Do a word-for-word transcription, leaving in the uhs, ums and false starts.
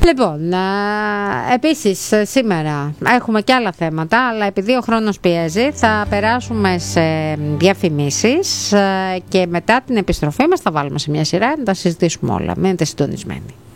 Λοιπόν, επίσης σήμερα έχουμε και άλλα θέματα, αλλά επειδή ο χρόνος πιέζει θα περάσουμε σε διαφημίσεις και μετά την επιστροφή μας θα βάλουμε σε μια σειρά να τα συζητήσουμε όλα. Μείνετε συντονισμένοι.